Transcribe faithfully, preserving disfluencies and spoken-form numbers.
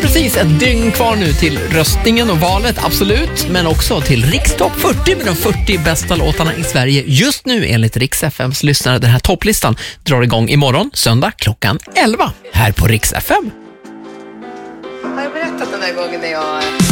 precis ett dygn kvar nu till röstningen och valet, absolut. Men också till Rikstopp fyrtio med de fyrtio bästa låtarna i Sverige just nu enligt Rix F M:s lyssnare. Den här topplistan drar igång imorgon, söndag klockan elva här på Rix F M. Har jag berättat den där gången när jag...